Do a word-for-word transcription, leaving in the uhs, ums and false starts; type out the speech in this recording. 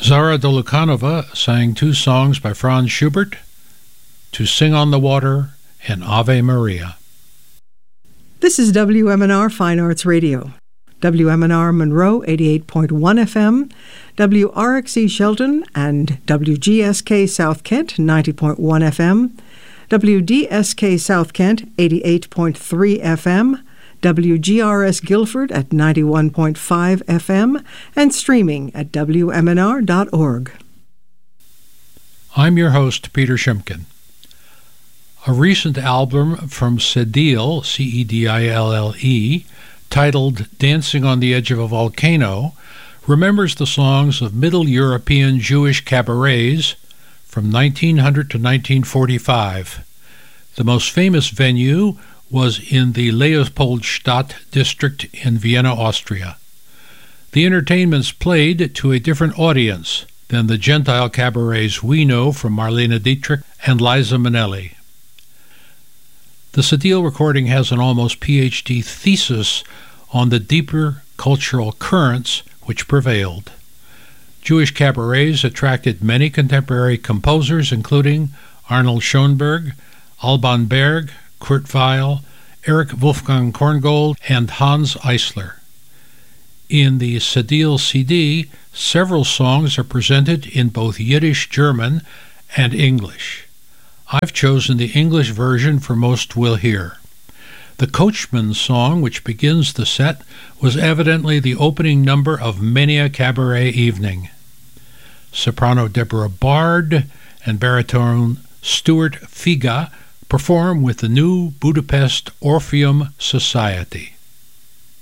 Zara Dolukanova sang two songs by Franz Schubert, To Sing on the Water and Ave Maria. This is W M N R Fine Arts Radio. W M N R Monroe, eighty-eight point one F M, W R X E Shelton and W G S K South Kent, ninety point one F M, W D S K South Kent, eighty-eight point three F M, W G R S Guilford at ninety-one point five F M, and streaming at W M N R dot org. I'm your host, Peter Shimkin. A recent album from Cedille, C E D I L L E, titled Dancing on the Edge of a Volcano, remembers the songs of Middle European Jewish cabarets from nineteen hundred to nineteen forty-five. The most famous venue was in the Leopoldstadt district in Vienna, Austria. The entertainments played to a different audience than the Gentile cabarets we know from Marlene Dietrich and Liza Minnelli. The Cedille recording has an almost P H D thesis on the deeper cultural currents which prevailed. Jewish cabarets attracted many contemporary composers, including Arnold Schoenberg, Alban Berg, Kurt Weill, Erich Wolfgang Korngold, and Hans Eisler. In the Cedille C D, several songs are presented in both Yiddish, German, and English. I've chosen the English version for most will hear. The Coachman song, which begins the set, was evidently the opening number of many a cabaret evening. Soprano Deborah Bard and baritone Stuart Figa perform with the New Budapest Orpheum Society.